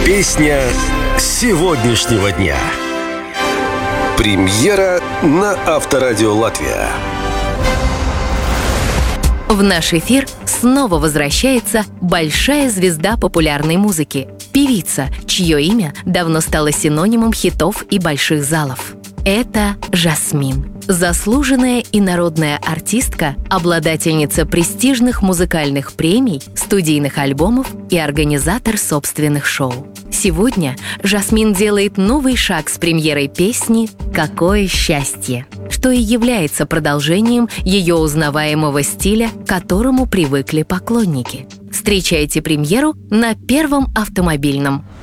Песня сегодняшнего дня. Премьера на Авторадио Латвия. В наш эфир снова возвращается большая звезда популярной музыки, певица, чье имя давно стало синонимом хитов и больших залов. Это Жасмин. Заслуженная и народная артистка, обладательница престижных музыкальных премий, студийных альбомов и организатор собственных шоу. Сегодня Жасмин делает новый шаг с премьерой песни «Какое счастье», что и является продолжением ее узнаваемого стиля, к которому привыкли поклонники. Встречайте премьеру на Первом автомобильном.